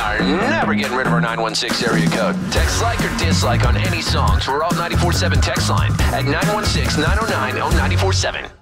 are never getting rid of our 916 area code. Text like or dislike on any songs. We're all 94.7 text line at 916-909-0947.